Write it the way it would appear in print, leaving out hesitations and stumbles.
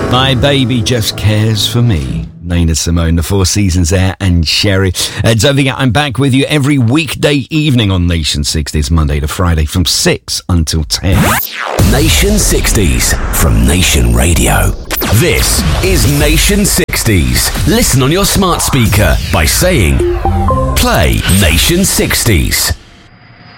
My baby just cares for me. Nina Simone, The Four Seasons there, and Sherry. Don't forget, I'm back with you every weekday evening on Nation 60s, Monday to Friday from 6 until 10. Nation 60s from Nation Radio. This is Nation 60s. Listen on your smart speaker by saying, play Nation 60s.